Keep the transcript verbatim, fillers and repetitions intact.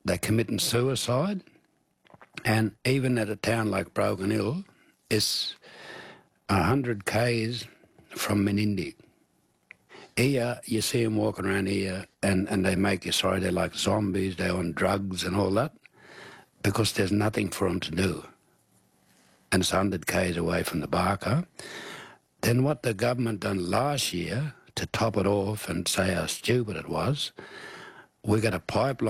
they're committing suicide. And even at a town like Broken Hill, it's one hundred k's from Menindee. Here, you see them walking around here and, and they make you sorry, they're like zombies, they're on drugs and all that, because there's nothing for them to do. And it's one hundred k's away from the Barker. Then what the government done last year, to top it off and say how stupid it was, we got a pipeline